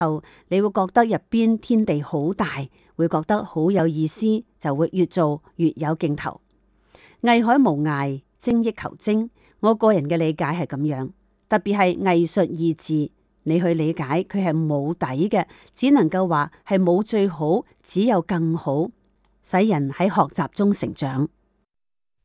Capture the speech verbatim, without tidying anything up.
你會覺得入邊天地好大，會覺得好有意思，就會越做越有勁頭。藝海無涯，精益求精。我個人嘅理解係咁樣，特別係藝術二字，你去理解佢係冇底嘅，只能夠話係冇最好，只有更好，使人喺學習中成長。